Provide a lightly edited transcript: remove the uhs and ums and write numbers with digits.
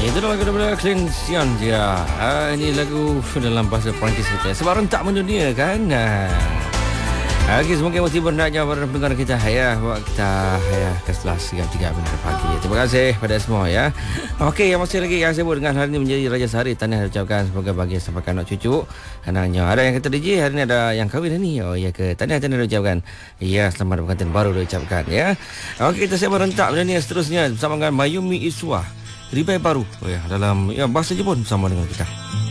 Itu lagu daripada Clint Sian dia. Ini lagu dalam bahasa Perancis kita. Sebab rentak mendunia kan. Okey, semoga motivasi bernaknya pada pendengar kita ya. Kita ke setelah 3 minit pagi. Terima kasih pada semua ya. Okey, yang masih lagi yang sebut dengan hari ini menjadi Raja Sehari. Tahniah ucapkan semoga bahagia sampai anak cucu. Anaknya ada yang kata DJ hari ini ada yang kahwin ni. Oh ya ke? Tahniah ucapkan. Ya, selamat berkantin baru diucapkan ya. Okey, kita siap rentak mendunia seterusnya bersama dengan Mayumi Iswa. Ribai baru dalam bahasa Jepun sama dengan kita.